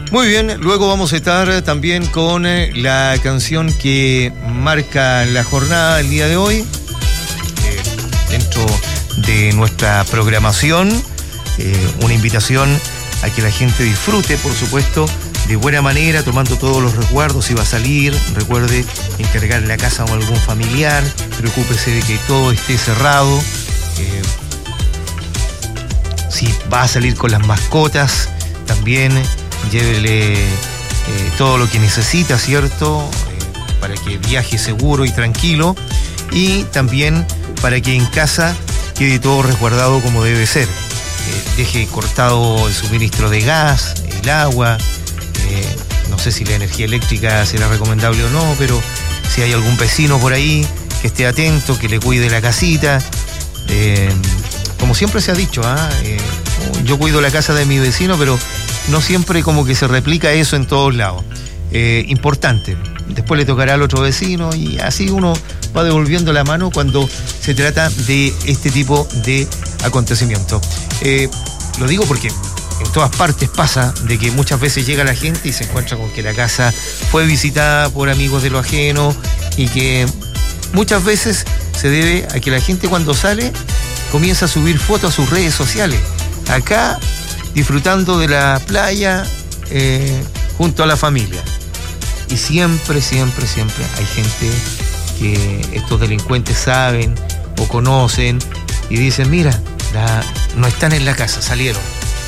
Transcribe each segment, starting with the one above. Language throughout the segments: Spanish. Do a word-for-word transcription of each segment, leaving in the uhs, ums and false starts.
Muy bien, luego vamos a estar también con eh, la canción que marca la jornada del día de hoy, eh, dentro de nuestra programación, eh, una invitación a que la gente disfrute, por supuesto, de buena manera, tomando todos los resguardos. Si va a salir, recuerde encargar la casa a algún familiar, preocúpese de que todo esté cerrado. Eh, si va a salir con las mascotas, también llévele eh, todo lo que necesita, ¿cierto? Eh, para que viaje seguro y tranquilo, y también para que en casa quede todo resguardado como debe ser. Eh, deje cortado el suministro de gas, el agua, eh, no sé si la energía eléctrica será recomendable o no, pero si hay algún vecino por ahí, que esté atento, que le cuide la casita. Eh, como siempre se ha dicho, ¿ah? eh, yo cuido la casa de mi vecino, pero no siempre como que se replica eso en todos lados. Eh, importante. Después le tocará al otro vecino y así uno va devolviendo la mano cuando se trata de este tipo de acontecimientos. Eh, lo digo porque en todas partes pasa de que muchas veces llega la gente y se encuentra con que la casa fue visitada por amigos de lo ajeno, y que muchas veces se debe a que la gente cuando sale comienza a subir fotos a sus redes sociales. Acá disfrutando de la playa eh, junto a la familia. Y siempre, siempre, siempre hay gente que estos delincuentes saben o conocen y dicen, mira, la, no están en la casa, salieron.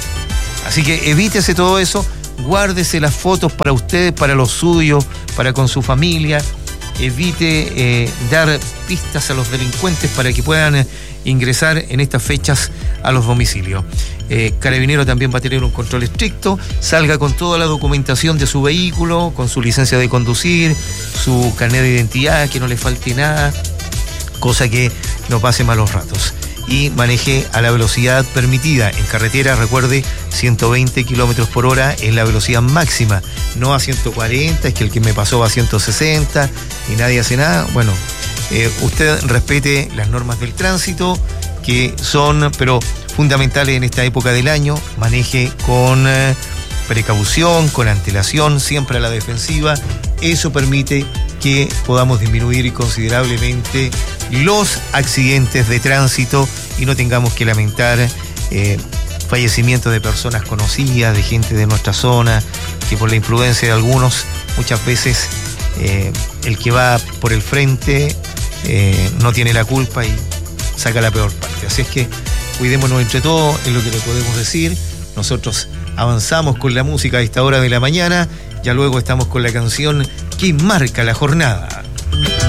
Así que evítese todo eso, guárdese las fotos para ustedes, para los suyos, para con su familia. Evite eh, dar pistas a los delincuentes para que puedan eh, ingresar en estas fechas a los domicilios. Eh, Carabinero también va a tener un control estricto. Salga con toda la documentación de su vehículo, con su licencia de conducir, su carnet de identidad, que no le falte nada, cosa que no pase malos ratos. Y maneje a la velocidad permitida. En carretera, recuerde, ciento veinte kilómetros por hora es la velocidad máxima, no a ciento cuarenta, es que el que me pasó va a ciento sesenta y nadie hace nada. Bueno, eh, usted respete las normas del tránsito, que son, pero fundamentales en esta época del año. Maneje con eh, precaución, con antelación, siempre a la defensiva. Eso permite que podamos disminuir considerablemente los accidentes de tránsito y no tengamos que lamentar eh, fallecimientos de personas conocidas, de gente de nuestra zona, que por la imprudencia de algunos, muchas veces eh, el que va por el frente eh, no tiene la culpa y saca la peor parte. Así es que cuidémonos entre todos, es lo que le podemos decir. Nosotros avanzamos con la música a esta hora de la mañana, ya luego estamos con la canción que marca la jornada.